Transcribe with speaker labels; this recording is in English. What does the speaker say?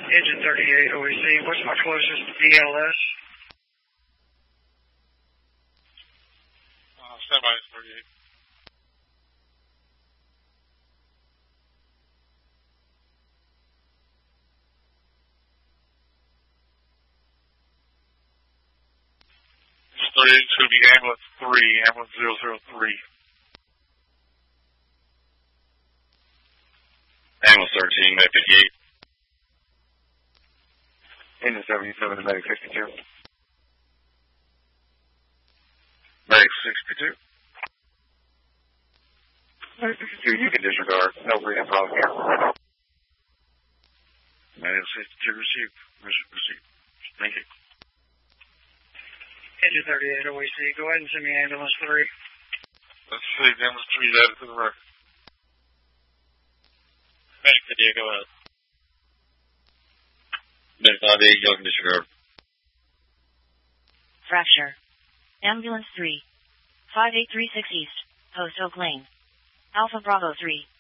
Speaker 1: Engine 38 OEC. What's my closest DLS?
Speaker 2: Standby is 38. It's 38, it's going to be ambulance 3, ambulance 003.
Speaker 3: Ambulance 13, Med 58.
Speaker 4: Engine 77 to Medic 62.
Speaker 3: Medic 62.
Speaker 4: Medic 62, you can disregard. No breathing problem here.
Speaker 3: Medic 62 received. Received. Thank you.
Speaker 1: Engine 38 OEC. Go ahead and send me ambulance 3.
Speaker 2: Let's see, ambulance 3 is added to the record.
Speaker 3: Medic 58, go ahead. Medic 58, you can disregard.
Speaker 5: Fracture. Ambulance 3. 5836 East, Post Oak Lane. Alpha Bravo 3.